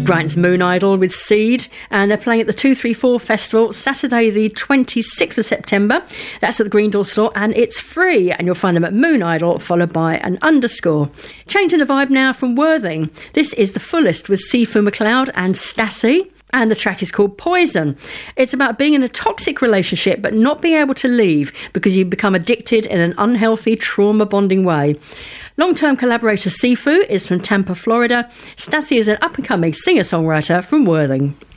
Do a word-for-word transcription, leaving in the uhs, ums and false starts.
Brighton's Moon Idol with Seed, and they're playing at the two three four Festival Saturday the twenty-sixth of September. That's at the Green Door store, and it's free, and you'll find them at Moon Idol followed by an underscore. Changing the vibe now from Worthing. This is The Fullest with Sifu McLeod and Stassi. And the track is called Poison. It's about being in a toxic relationship but not being able to leave because you become addicted in an unhealthy, trauma-bonding way. Long-term collaborator Sifu is from Tampa, Florida. Stassi is an up-and-coming singer-songwriter from Worthing.